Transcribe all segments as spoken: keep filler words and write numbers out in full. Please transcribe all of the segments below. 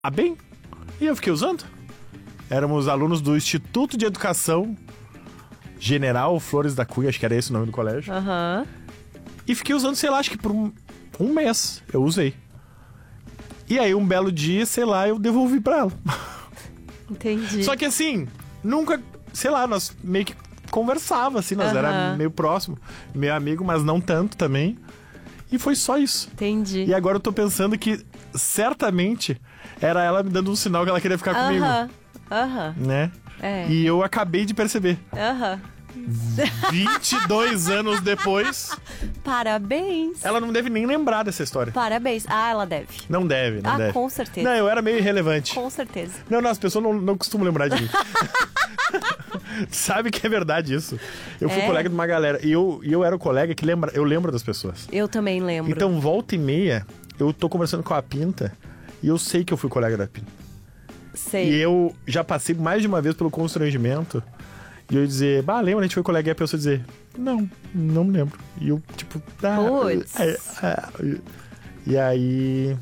Ah, bem. E eu fiquei usando. Éramos alunos do Instituto de Educação General Flores da Cunha, acho que era esse o nome do colégio. Aham. E fiquei usando, sei lá, acho que por um, um mês eu usei. E aí, um belo dia, sei lá, eu devolvi pra ela. Entendi. Só que assim, nunca, sei lá, nós meio que conversava, assim, nós Aham. era meio próximo, meio amigo, mas não tanto também. E foi só isso. Entendi. E agora eu tô pensando que, certamente, era ela me dando um sinal que ela queria ficar comigo, Aham. Aham. né? É. E eu acabei de perceber. Aham. vinte e dois anos depois, Parabéns. ela não deve nem lembrar dessa história. Parabéns. Ah, ela deve. Não deve, não Ah, deve. com certeza. Não, eu era meio irrelevante. Com certeza. Não, não, as pessoas não, não costumam lembrar de mim. Sabe que é verdade isso. Eu fui É? colega de uma galera. E eu, e eu era o colega que lembra, eu lembro das pessoas. Eu também lembro. Então, volta e meia, eu tô conversando com a Pinta e eu sei que eu fui colega da Pinta. Sei. E eu já passei mais de uma vez pelo constrangimento de eu dizer, bah, lembra, a gente foi colega, e a pessoa dizer, não, não me lembro. E eu, tipo, ah, Puts. é, é, e aí...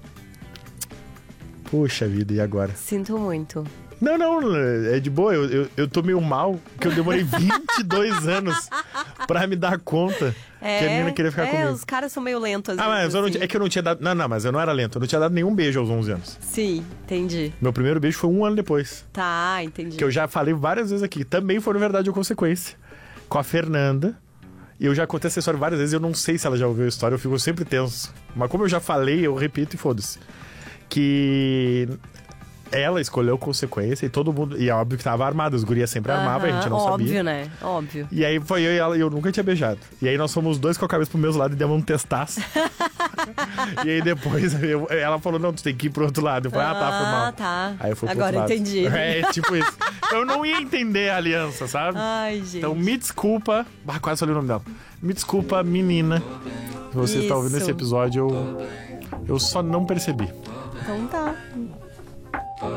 Puxa vida, e agora? Sinto muito. Não, não, é de boa, eu, eu, eu tô meio mal, porque eu demorei vinte e dois anos pra me dar conta É, que a menina queria ficar é, comigo. os caras são meio lentos às Ah, mas vezes, eu não, assim. é que eu não tinha dado... Não, não, mas eu não era lento, eu não tinha dado nenhum beijo aos onze anos. Sim, entendi. Meu primeiro beijo foi um ano depois. Tá, entendi. Que eu já falei várias vezes aqui. Também foi, na verdade, uma consequência. Com a Fernanda. E eu já contei essa história várias vezes. Eu não sei se ela já ouviu a história. Eu fico sempre tenso. Mas como eu já falei, eu repito e foda-se. Que... ela escolheu consequência e todo mundo... E é óbvio que tava armado. Os gurias sempre armavam e a gente não óbvio, sabia. né? Óbvio. E aí foi eu e ela e eu nunca tinha beijado. E aí nós fomos os dois com a cabeça pro mesmo lado e demos um testaço. E aí depois eu- ela falou, não, tu tem que ir pro outro lado. Eu falei, ah, tá, foi mal. Ah, tá. Aí eu fui pro Agora outro lado. entendi. É, tipo isso. Eu não ia entender a aliança, sabe? Ai, gente. Então me desculpa... Ah, quase falei o nome dela. Me desculpa, menina. Se você está ouvindo Isso. esse episódio, eu, eu só não percebi. Então tá.